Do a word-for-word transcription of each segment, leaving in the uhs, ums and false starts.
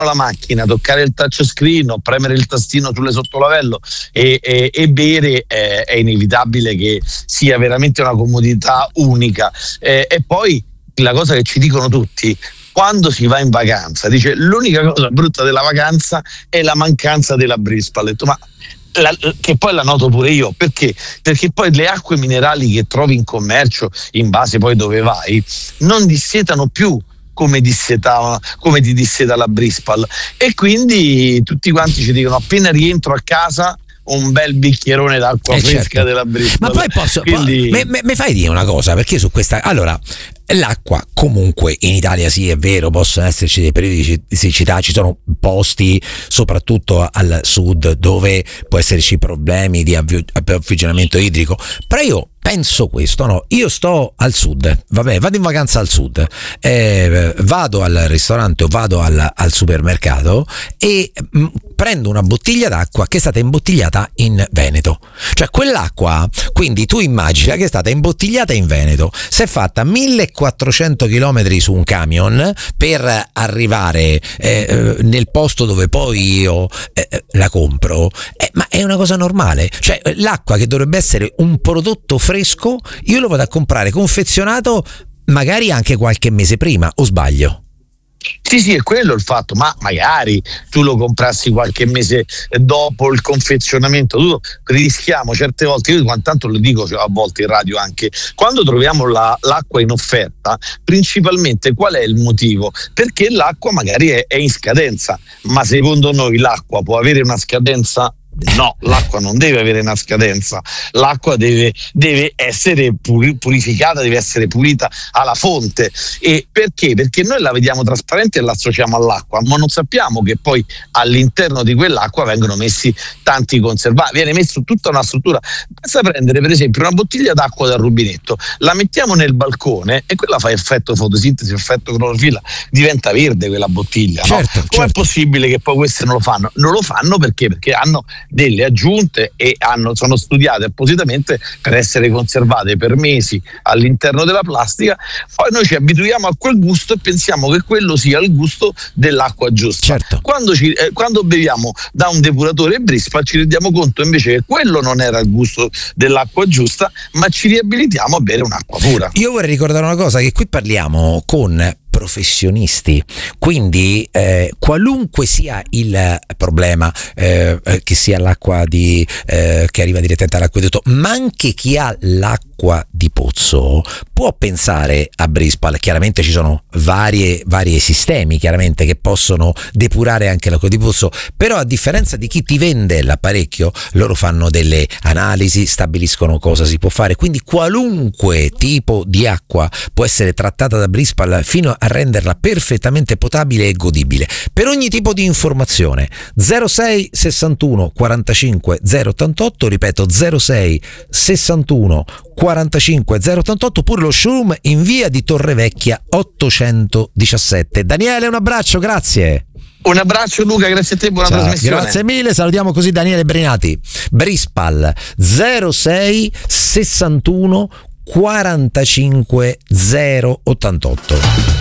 la macchina, toccare il touchscreen o premere il tastino sulle sottolavello e, e, e bere, eh, è inevitabile che sia veramente una comodità unica. Eh, e poi la cosa che ci dicono tutti quando si va in vacanza, dice l'unica cosa brutta della vacanza è la mancanza della Brispal. Ho detto, ma La, che poi la noto pure io, perché perché poi le acque minerali che trovi in commercio, in base poi dove vai, non dissetano più come dissetava, come ti disseta la Brispal, e quindi tutti quanti ci dicono appena rientro a casa un bel bicchierone d'acqua eh fresca certo. della Brispal. Ma poi posso quindi... poi, me, me fai dire una cosa, perché su questa, allora, l'acqua comunque in Italia sì è vero, possono esserci dei periodi di siccità, ci sono posti soprattutto al sud dove può esserci problemi di approvvigionamento idrico, però io penso questo, no? Io sto al sud, vabbè, vado in vacanza al sud, eh, vado al ristorante o vado al, al supermercato e mh, prendo una bottiglia d'acqua che è stata imbottigliata in Veneto, cioè quell'acqua, quindi tu immagina che è stata imbottigliata in Veneto, si è fatta millequattrocento chilometri su un camion per arrivare eh, nel posto dove poi io eh, la compro, eh, ma è una cosa normale, cioè l'acqua che dovrebbe essere un prodotto fresco, io lo vado a comprare confezionato magari anche qualche mese prima, o sbaglio? Sì, sì, è quello il fatto, ma magari tu lo comprassi qualche mese dopo il confezionamento, tu rischiamo certe volte, io tanto lo dico a volte in radio anche, quando troviamo la, l'acqua in offerta, principalmente qual è il motivo? Perché l'acqua magari è, è in scadenza, ma secondo noi l'acqua può avere una scadenza? No, l'acqua non deve avere una scadenza, l'acqua deve, deve essere puri, purificata, deve essere pulita alla fonte. E perché? Perché noi la vediamo trasparente e la associamo all'acqua, ma non sappiamo che poi all'interno di quell'acqua vengono messi tanti conservanti, viene messa tutta una struttura. Basta prendere per esempio una bottiglia d'acqua dal rubinetto, la mettiamo nel balcone e quella fa effetto fotosintesi, effetto clorofilla, diventa verde quella bottiglia. Certo, no? Com'è certo. possibile che poi queste non lo fanno? Non lo fanno perché? Perché hanno delle aggiunte e hanno, sono studiate appositamente per essere conservate per mesi all'interno della plastica. Poi noi ci abituiamo a quel gusto e pensiamo che quello sia il gusto dell'acqua giusta. Certo. Quando, ci, eh, quando beviamo da un depuratore Brispal ci rendiamo conto invece che quello non era il gusto dell'acqua giusta, ma ci riabilitiamo a bere un'acqua pura. Io vorrei ricordare una cosa, che qui parliamo con professionisti, quindi eh, qualunque sia il problema, eh, che sia l'acqua di eh, che arriva direttamente all'acquedotto, ma anche chi ha l'acqua di pozzo può pensare a Brispal. Chiaramente ci sono varie vari sistemi chiaramente che possono depurare anche l'acqua di pozzo, però a differenza di chi ti vende l'apparecchio, loro fanno delle analisi, stabiliscono cosa si può fare, quindi qualunque tipo di acqua può essere trattata da Brispal fino a renderla perfettamente potabile e godibile. Per ogni tipo di informazione zero sei sessantuno quarantacinque zero ottantotto, ripeto zero sei sessantuno quarantacinque zero ottantotto, oppure lo showroom in via di Torrevecchia ottocentodiciassette. Daniele, un abbraccio, grazie. Un abbraccio Luca, grazie a te, buona Ciao, trasmissione. grazie mille, salutiamo così Daniele Brinati. Brispal zero sei sessantuno quarantacinque zero ottantotto.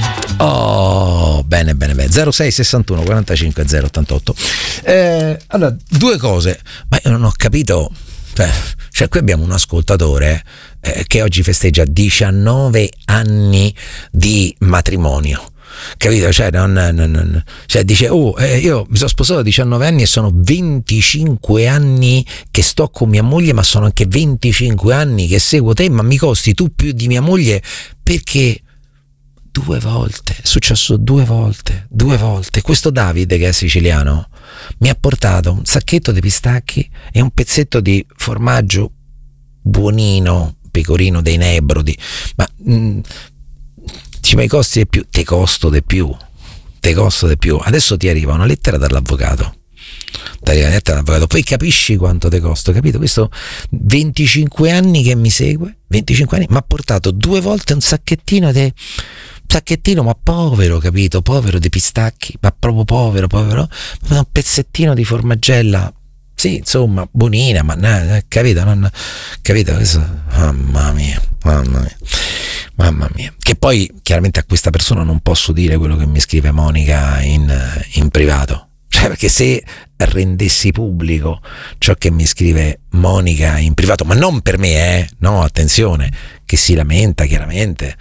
Oh, bene, bene, bene. zero sei sessantuno quarantacinque zero ottantotto. Eh, allora, due cose, ma io non ho capito. Cioè, cioè qui abbiamo un ascoltatore eh, che oggi festeggia diciannove anni di matrimonio. Capito? Cioè, non, non, non, cioè dice: oh, eh, io mi sono sposato a diciannove anni e sono venticinque anni che sto con mia moglie, ma sono anche venticinque anni che seguo te, ma mi costi tu più di mia moglie, perché due volte, è successo due volte, due volte. Questo Davide, che è siciliano, mi ha portato un sacchetto di pistacchi e un pezzetto di formaggio buonino, pecorino dei Nebrodi, ma mh, dice, ma i costi di più, te costo di più, te costo di più. Adesso ti arriva una lettera dall'avvocato, ti arriva una lettera dall'avvocato, poi capisci quanto te costo, capito? Questo venticinque anni che mi segue, venticinque anni, mi ha portato due volte un sacchettino di sacchettino, ma povero, capito? Povero di pistacchi, ma proprio povero, povero, un pezzettino di formaggella, sì, insomma, buonina, ma no, capito? Non, capito? Questo, mamma mia, mamma mia. Mamma mia, che poi chiaramente a questa persona non posso dire quello che mi scrive Monica in, in privato, cioè perché se rendessi pubblico ciò che mi scrive Monica in privato, ma non per me, eh, no, attenzione, che si lamenta chiaramente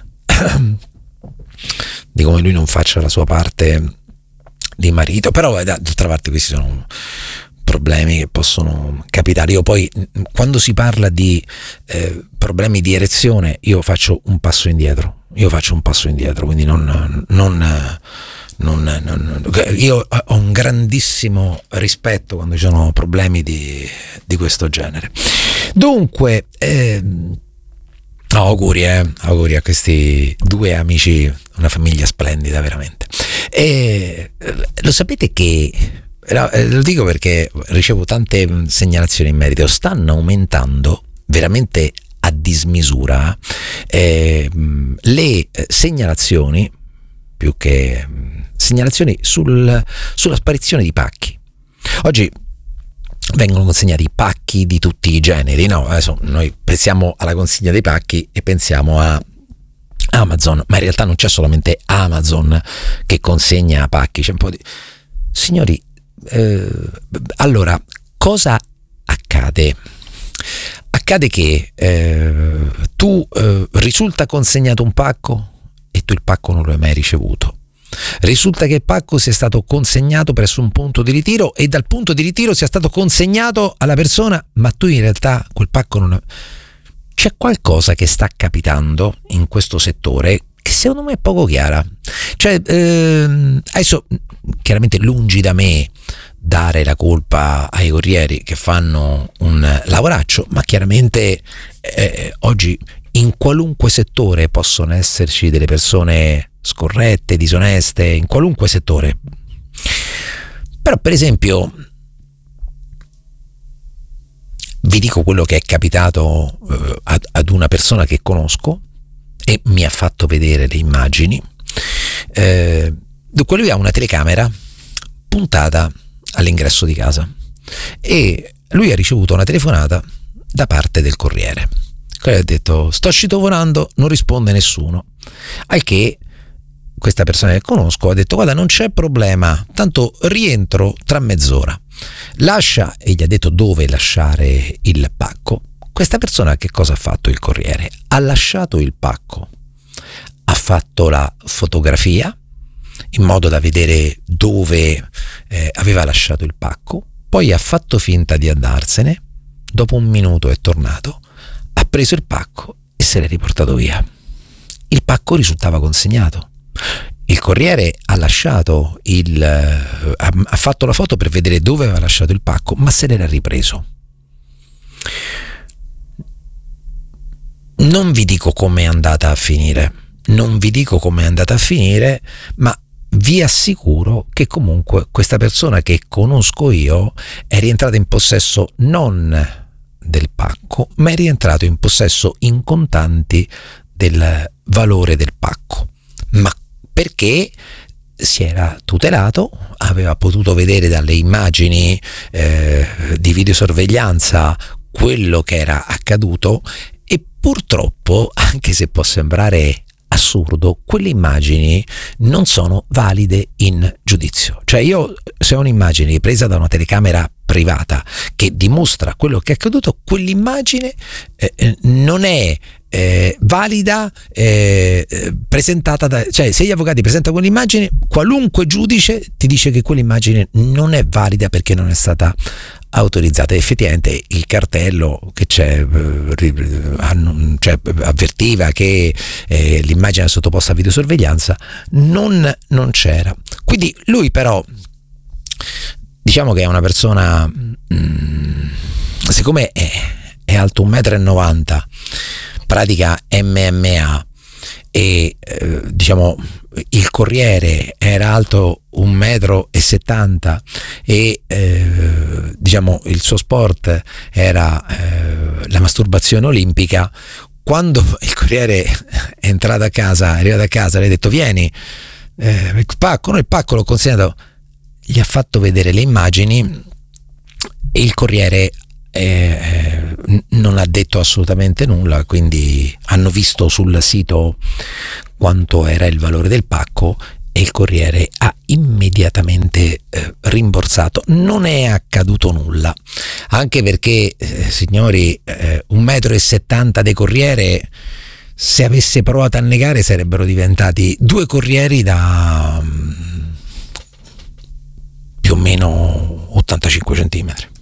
di come lui non faccia la sua parte di marito, però d'altra parte questi sono problemi che possono capitare. Io poi quando si parla di eh, problemi di erezione io faccio un passo indietro, io faccio un passo indietro, quindi non, non, non, non io ho un grandissimo rispetto quando ci sono problemi di, di questo genere. Dunque eh, auguri, eh, auguri a questi due amici, una famiglia splendida veramente. E lo sapete che, no, lo dico perché ricevo tante segnalazioni in merito, stanno aumentando veramente a dismisura eh, le segnalazioni, più che segnalazioni sul, sulla sparizione di pacchi. Oggi vengono consegnati pacchi di tutti i generi, no? Adesso noi pensiamo alla consegna dei pacchi e pensiamo a Amazon, ma in realtà non c'è solamente Amazon che consegna pacchi, c'è un po' di... Signori, eh, allora, cosa accade? Accade che eh, tu eh, risulta consegnato un pacco e tu il pacco non lo hai mai ricevuto. Risulta che il pacco sia stato consegnato presso un punto di ritiro e dal punto di ritiro sia stato consegnato alla persona, ma tu in realtà quel pacco non... C'è qualcosa che sta capitando in questo settore che secondo me è poco chiara. Cioè, ehm, adesso chiaramente lungi da me dare la colpa ai corrieri che fanno un lavoraccio, ma chiaramente eh, oggi in qualunque settore possono esserci delle persone scorrette, disoneste, in qualunque settore. Però per esempio vi dico quello che è capitato eh, ad, ad una persona che conosco e mi ha fatto vedere le immagini. Eh, dunque lui ha una telecamera puntata all'ingresso di casa e lui ha ricevuto una telefonata da parte del corriere. Quello ha detto: sto citofonando, non risponde nessuno. Al che questa persona che conosco ha detto: guarda, non c'è problema, tanto rientro tra mezz'ora. Lascia, e gli ha detto dove lasciare il pacco. Questa persona che cosa ha fatto? Il corriere ha lasciato il pacco, ha fatto la fotografia in modo da vedere dove eh, aveva lasciato il pacco, poi ha fatto finta di andarsene, dopo un minuto è tornato, ha preso il pacco e se l'è riportato via. Il pacco risultava consegnato. Il corriere ha lasciato il ha, ha fatto la foto per vedere dove aveva lasciato il pacco, ma se l'era ripreso. Non vi dico come è andata a finire, non vi dico come è andata a finire, ma vi assicuro che comunque questa persona che conosco io è rientrata in possesso non del pacco, ma è rientrato in possesso in contanti del valore del pacco. Ma perché si era tutelato, aveva potuto vedere dalle immagini eh, di videosorveglianza quello che era accaduto e purtroppo, anche se può sembrare assurdo, quelle immagini non sono valide in giudizio. Cioè io, se ho un'immagine presa da una telecamera privata che dimostra quello che è accaduto, quell'immagine eh, non è Eh, valida, eh, presentata da, cioè se gli avvocati presentano quell'immagine, qualunque giudice ti dice che quell'immagine non è valida perché non è stata autorizzata. Effettivamente il cartello che c'è, eh, cioè, avvertiva che eh, l'immagine è sottoposta a videosorveglianza, non, non c'era. Quindi lui però, diciamo che è una persona, mh, siccome è, è alto un metro e novanta, pratica M M A e eh, diciamo il corriere era alto un metro e settanta e eh, diciamo il suo sport era eh, la masturbazione olimpica. Quando il corriere è entrato a casa, è arrivato a casa, le ha detto vieni, eh, il pacco, no, il pacco l'ho consegnato, gli ha fatto vedere le immagini e il corriere Eh, non ha detto assolutamente nulla, quindi hanno visto sul sito quanto era il valore del pacco e il Corriere ha immediatamente eh, rimborsato. Non è accaduto nulla, anche perché eh, signori, eh, un metro e settanta di Corriere, se avesse provato a negare sarebbero diventati due Corrieri da um, più o meno ottantacinque centimetri.